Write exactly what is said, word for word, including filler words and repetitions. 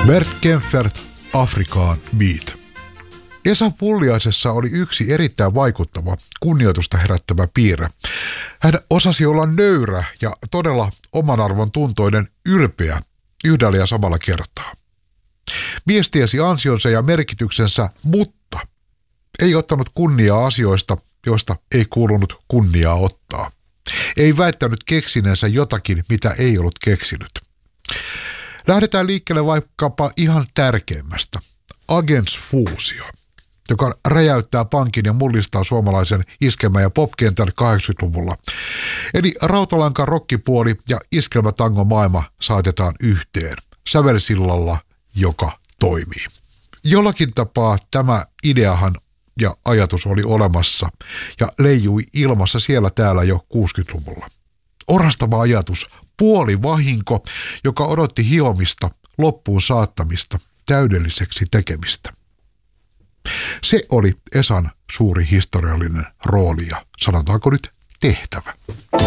Bert Kaempfert, Afrikaan Beat. Esa Pulliaisessa oli yksi erittäin vaikuttava, kunnioitusta herättävä piirre. Hän osasi olla nöyrä ja todella oman arvon tuntoinen, ylpeä yhdellä ja samalla kertaa. Mies tiesi ansionsa ja merkityksensä, mutta ei ottanut kunniaa asioista, joista ei kuulunut kunniaa ottaa. Ei väittänyt keksineensä jotakin, mitä ei ollut keksinyt. Lähdetään liikkeelle vaikkapa ihan tärkeimmästä, Agents Fuusio, joka räjäyttää pankin ja mullistaa suomalaisen iskelmä- ja popkentän kahdeksankymmentäluvulla. Eli rautalanka rokkipuoli ja iskelmätango maailma saatetaan yhteen, sävelsillalla, joka toimii. Jollakin tapaa tämä ideahan ja ajatus oli olemassa ja leijui ilmassa siellä täällä jo kuusikymmentäluvulla. Orastava ajatus, puoli vahinko, joka odotti hiomista, loppuun saattamista, täydelliseksi tekemistä. Se oli Esan suuri historiallinen rooli ja sanotaanko nyt tehtävä.